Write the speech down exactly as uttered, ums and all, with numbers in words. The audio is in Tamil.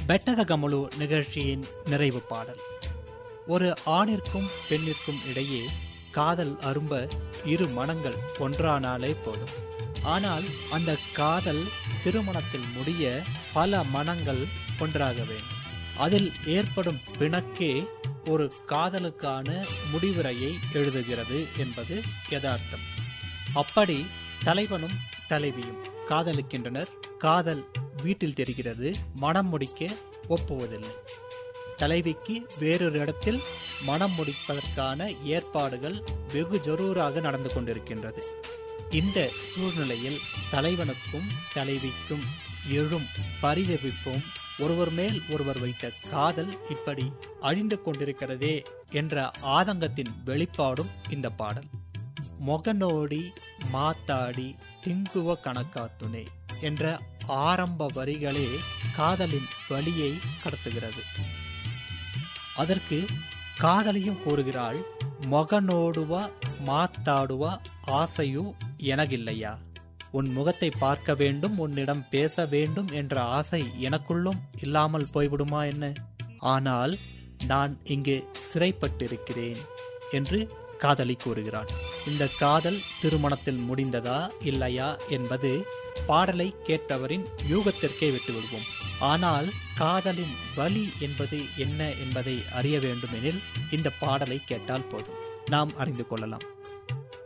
பெட்டக கமலு நிகழ்ச்சியின் நிறைவு பாடல். ஒரு ஆணிற்கும் பெண்ணிற்கும் இடையே காதல் அரும்ப இரு மனங்கள் ஒன்றானாலே போதும். ஆனால் அந்த காதல் திருமணத்தில் முடிய பல மனங்கள் ஒன்றாக வேண்டும். அதில் ஏற்படும் பிணக்கே ஒரு காதலுக்கான முடிவுரையை எழுதுகிறது என்பது யதார்த்தம். அப்படி தலைவனும் தலைவியும் காதலிக்கின்றனர். காதல் வீட்டில் தெரிகிறது, மனம் முடிக்க ஒப்புவதில்லை. தலைவிக்கு வேறொரு இடத்தில் மனம் முடிப்பதற்கான ஏற்பாடுகள் வெகு ஜரூராக நடந்து கொண்டிருக்கின்றது. இந்த சூழ்நிலையில் தலைவனுக்கும் தலைவிக்கும் எழும் பரிதவிப்பும், ஒருவர் மேல் ஒருவர் வைத்த காதல் இப்படி அழிந்து கொண்டிருக்கிறதே என்ற ஆதங்கத்தின் வெளிப்பாடும் இந்த பாடல். மொகனோடி மாத்தாடி திங்குவ கணக்காத்துனே என்ற ஆரம்ப வரிகளே காதலின் வழியை கடத்துகிறது. அதற்கு காதலியும் கூறுகிறாள், மொகனோடுவா மாத்தாடுவா ஆசையும் எனக்கில்லையா? உன் முகத்தை பார்க்க வேண்டும், உன்னிடம் பேச வேண்டும் என்ற ஆசை எனக்குள்ளும் இல்லாமல் போய்விடுமா என்ன? ஆனால் நான் இங்கு சிறைப்பட்டிருக்கிறேன் என்று காதலி கூறுகிறாள். இந்த காதல் திருமணத்தில் முடிந்ததா இல்லையா என்பது பாடலை கேட்டவரின் யூகத்திற்கே விட்டுவிடுவோம். ஆனால் காதலின் வலி என்பது என்ன என்பதை அறிய வேண்டுமெனில் இந்த பாடலை கேட்டால் போதும், நாம் அறிந்து கொள்ளலாம்.